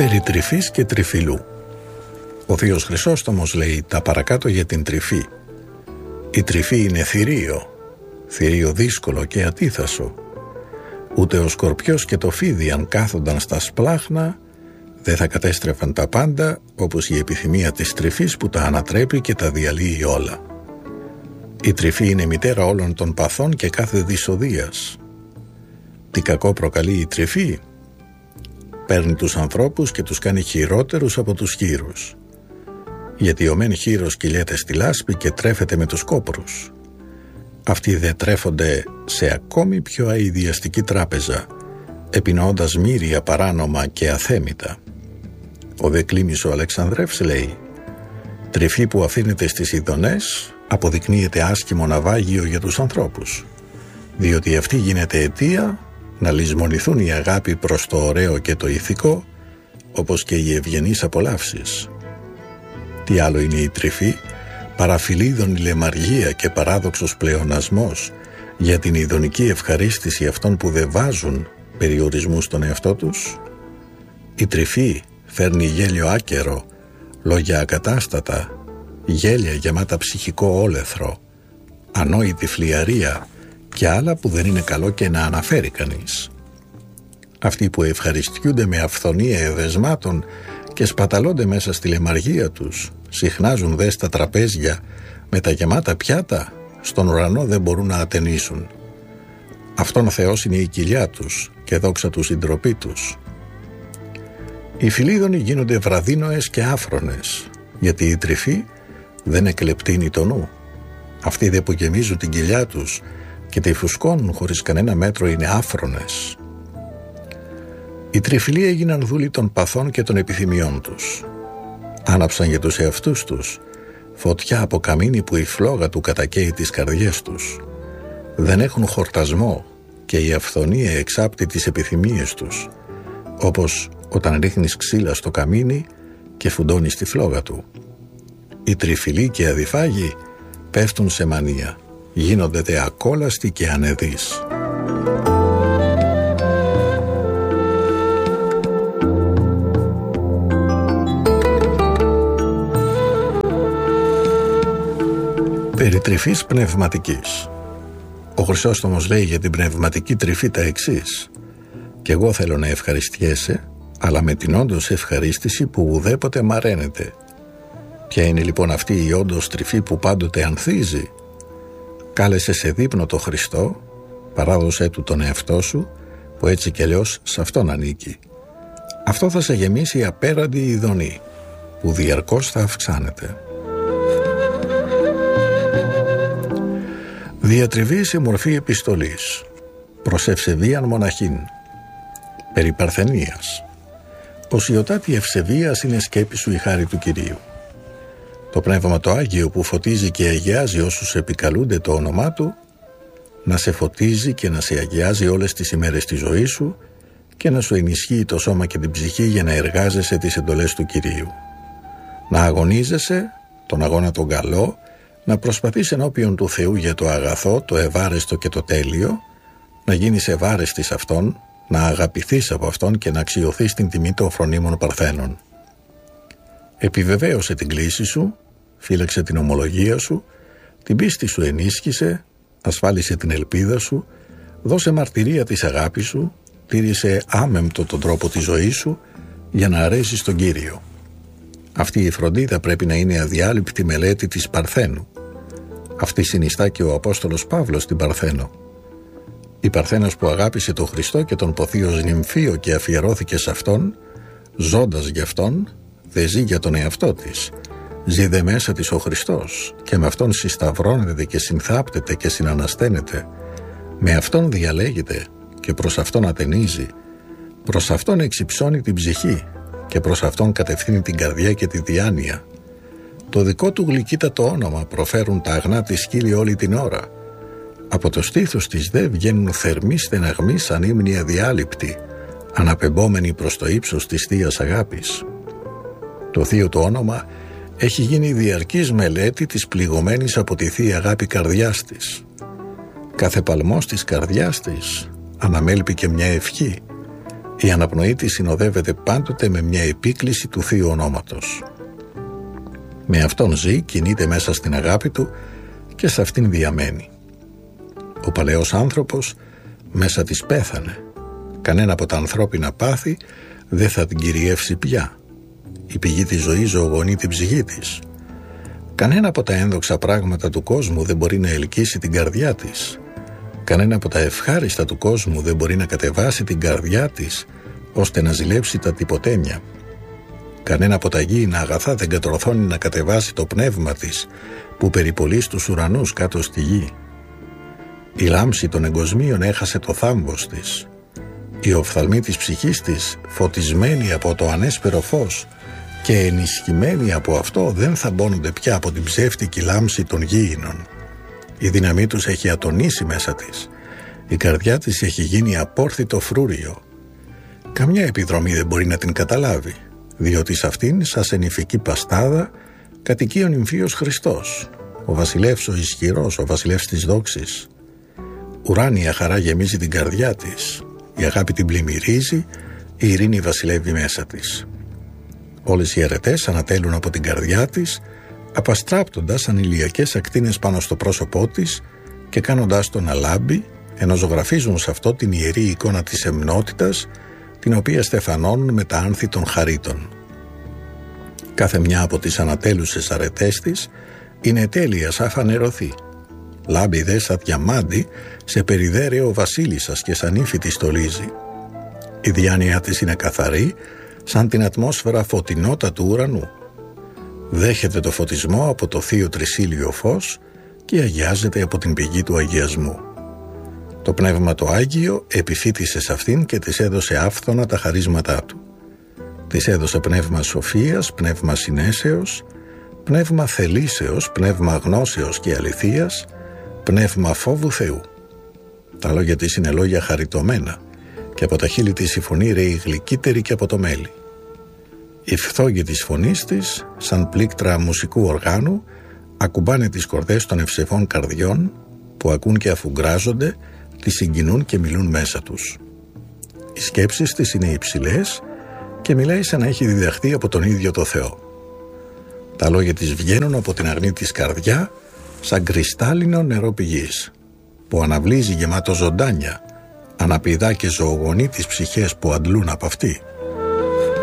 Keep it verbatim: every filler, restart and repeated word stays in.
Περί τρυφής και τριφυλού. Ο θείος Χρυσόστομος λέει τα παρακάτω για την τρυφή. Η τρυφή είναι θηρίο, θηρίο δύσκολο και ατίθασο. Ούτε ο σκορπιός και το φίδι αν κάθονταν στα σπλάχνα δεν θα κατέστρεφαν τα πάντα, όπως η επιθυμία της τρυφής που τα ανατρέπει και τα διαλύει όλα. Η τρυφή είναι μητέρα όλων των παθών και κάθε δυσοδείας. Τι κακό προκαλεί η τρυφή? Παίρνει τους ανθρώπους και τους κάνει χειρότερους από τους χείρους. Γιατί ο μεν χείρος κυλιέται στη λάσπη και τρέφεται με τους κόπρους. Αυτοί δε τρέφονται σε ακόμη πιο αηδιαστική τράπεζα, επινοώντας μύρια παράνομα και αθέμητα. Ο δε Κλήμης ο Αλεξανδρεύς λέει: «Τρυφή που αφήνεται στις ειδονές αποδεικνύεται άσχημο ναυάγιο για τους ανθρώπους, διότι αυτή γίνεται αιτία να λησμονηθούν η αγάπη προς το ωραίο και το ηθικό, όπως και οι ευγενείς απολαύσεις». Τι άλλο είναι η τρυφή παρά φιλίδωνη λεμαργία και παράδοξος πλεονασμός για την ειδονική ευχαρίστηση αυτών που δεν βάζουν περιορισμούς στον εαυτό τους? Η τρυφή φέρνει γέλιο άκερο, λόγια ακατάστατα, γέλια γεμάτα ψυχικό όλεθρο, ανόητη φλιαρία και άλλα που δεν είναι καλό και να αναφέρει κανείς. Αυτοί που ευχαριστιούνται με αυθονία εδεσμάτων και σπαταλώνται μέσα στη λεμαργία τους, συχνάζουν δε στα τραπέζια με τα γεμάτα πιάτα, στον ουρανό δεν μπορούν να ατενίσουν. Αυτόν ο Θεός είναι η κοιλιά τους και δόξα τους η ντροπή τους. Οι φιλίδωνοι γίνονται βραδύνοες και άφρονες, γιατί η τρυφή δεν εκλεπτύνει το νου. Αυτοί δε που γεμίζουν την κοιλιά τους και τη φουσκώνουν χωρίς κανένα μέτρο είναι άφρονες. Οι τριφυλοί έγιναν δούλοι των παθών και των επιθυμιών τους. Άναψαν για τους εαυτούς τους φωτιά από καμίνι που η φλόγα του κατακαίει τις καρδιές τους. Δεν έχουν χορτασμό και η αυθονία εξάπτει τις επιθυμίες τους, όπως όταν ρίχνεις ξύλα στο καμίνι και φουντώνεις τη φλόγα του. Οι τριφυλοί και αδιφάγοι πέφτουν σε μανία, γίνονται δε ακόλαστοι και ανεδείς. Περί τρυφής πνευματικής. Ο Χρυσόστομος λέει για την πνευματική τρυφή τα εξής: «Κι εγώ θέλω να ευχαριστιέσαι, αλλά με την όντως ευχαρίστηση που ουδέποτε μαραίνεται». Ποια είναι λοιπόν αυτή η όντως τρυφή που πάντοτε ανθίζει? Κάλεσε σε δείπνο το Χριστό, παράδοσέ του τον εαυτό σου, που έτσι κι αλλιώς σε αυτόν ανήκει. Αυτό θα σε γεμίσει απέραντη ειδονή, που διαρκώς θα αυξάνεται. Διατριβή σε μορφή επιστολής, προς ευσεβίαν μοναχήν. Περί παρθενίας. Οσιωτάτη ευσεβίας είναι σκέπη σου η χάρη του Κυρίου. Το Πνεύμα το Άγιο που φωτίζει και αγιάζει όσους επικαλούνται το όνομά Του, να σε φωτίζει και να σε αγιάζει όλες τις ημέρες της ζωής σου και να σου ενισχύει το σώμα και την ψυχή για να εργάζεσαι τις εντολές του Κυρίου. Να αγωνίζεσαι τον αγώνα τον καλό, να προσπαθείς ενώπιον του Θεού για το αγαθό, το ευάρεστο και το τέλειο, να γίνεις ευάρεστης Αυτόν, να αγαπηθείς από Αυτόν και να αξιωθείς την τιμή των φρονίμων παρθένων. Επιβεβαίωσε την κλήση σου, φύλαξε την ομολογία σου, την πίστη σου ενίσχυσε, ασφάλισε την ελπίδα σου, δώσε μαρτυρία της αγάπης σου, τήρησε άμεμπτο τον τρόπο της ζωής σου για να αρέσεις τον Κύριο. Αυτή η φροντίδα πρέπει να είναι αδιάλειπτη μελέτη της Παρθένου. Αυτή συνιστά και ο Απόστολος Παύλος στην Παρθένο. Η Παρθένος που αγάπησε τον Χριστό και τον ποθεί ως νυμφίο και αφιερώθηκε σε Αυτόν, ζώντας γι' Αυτόν, δεν ζει για τον εαυτό της. Ζει δε μέσα της ο Χριστός και με Αυτόν συσταυρώνεται και συνθάπτεται και συνανασταίνεται. Με Αυτόν διαλέγεται και προς Αυτόν ατενίζει. Προς Αυτόν εξυψώνει την ψυχή και προς Αυτόν κατευθύνει την καρδιά και τη διάνοια. Το δικό του γλυκύτατο όνομα προφέρουν τα αγνά της σκύλη όλη την ώρα. Από το στήθος της δε βγαίνουν θερμοί στεναγμοί σαν ύμνη αδιάλειπτη, αναπεμπόμενοι προς το ύψος της Θείας Αγάπης. Το θείο του όνομα έχει γίνει διαρκής μελέτη της πληγωμένης από τη Θεία Αγάπη καρδιάς της. Κάθε παλμός της καρδιάς της αναμέλπει και μια ευχή, Η αναπνοή της συνοδεύεται πάντοτε με μια επίκληση του Θείου Ονόματος. Με αυτόν ζει, κινείται μέσα στην αγάπη του και σε αυτήν διαμένει. Ο παλαιός άνθρωπος μέσα της πέθανε. Κανένα από τα ανθρώπινα πάθη δεν θα την κυριεύσει πια. Η πηγή της ζωής ζωογονεί την ψυχή της. Κανένα από τα ένδοξα πράγματα του κόσμου δεν μπορεί να ελκύσει την καρδιά της. Κανένα από τα ευχάριστα του κόσμου δεν μπορεί να κατεβάσει την καρδιά της ώστε να ζηλέψει τα τυποτέμια. Κανένα από τα γήινα αγαθά δεν κατορθώνει να κατεβάσει το πνεύμα της που περιπολεί στους ουρανούς κάτω στη γη. Η λάμψη των εγκοσμίων έχασε το θάμβος της. Η οφθαλμή της ψυχής της, φωτισμένη από το ανέσπερο φως και ενισχυμένη από αυτό, δεν θα μπώνονται πια από την ψεύτικη λάμψη των γήινων. Η δύναμή τους έχει ατονίσει μέσα της. Η καρδιά της έχει γίνει απόρθητο φρούριο. Καμιά επιδρομή δεν μπορεί να την καταλάβει, διότι σε αυτήν, σαν σε νηφική παστάδα, κατοικεί ο νυμφίος Χριστός, ο βασιλεύς ο ισχυρός, ο βασιλεύς της δόξης. Ουράνια χαρά γεμίζει την καρδιά της, η αγάπη την πλημμυρίζει, η ειρήνη βασιλεύει μέσα της. Όλες οι αρετές ανατέλουν από την καρδιά της, απαστράπτοντας σαν ηλιακές ακτίνες πάνω στο πρόσωπό της και κάνοντάς τον να λάμπει, ενώ ζωγραφίζουν σε αυτό την ιερή εικόνα της εμνότητας, την οποία στεφανώνουν με τα άνθη των χαρίτων. Κάθε μια από τις ανατέλουσες αρετές της είναι τέλεια σαν φανερωθεί. Λάμπει δε σαν διαμάντι σε περιδέρεο βασίλισσας και σαν ύφη τη στολίζει. Η διάνοια της είναι καθαρή σαν την ατμόσφαιρα φωτεινότα του ουρανού. Δέχεται το φωτισμό από το θείο τρισήλιο φως και αγιάζεται από την πηγή του αγιασμού. Το Πνεύμα το Άγιο επιφύτησε σε αυτήν και της έδωσε άφθονα τα χαρίσματά του. Της έδωσε πνεύμα σοφίας, πνεύμα συνέσεως, πνεύμα θελήσεως, πνεύμα γνώσεως και αληθείας, πνεύμα φόβου Θεού. Τα λόγια της είναι λόγια χαριτωμένα και από τα χείλη της η φωνή ρέει γλυκύτερη και από το μέλι. Οι φθόγγοι της φωνής της, σαν πλήκτρα μουσικού οργάνου, ακουμπάνε τις κορδές των ευσεβών καρδιών που ακούν και αφουγκράζονται, τις συγκινούν και μιλούν μέσα τους. Οι σκέψεις της είναι υψηλές και μιλάει σαν να έχει διδαχθεί από τον ίδιο το Θεό. Τα λόγια της βγαίνουν από την αγνή της καρδιά σαν κρυστάλλινο νερό πηγής, που αναβλύζει γεμάτο ζωντάνια, αναπηδά και ζωογονεί τις ψυχές που αντλούν από αυτή.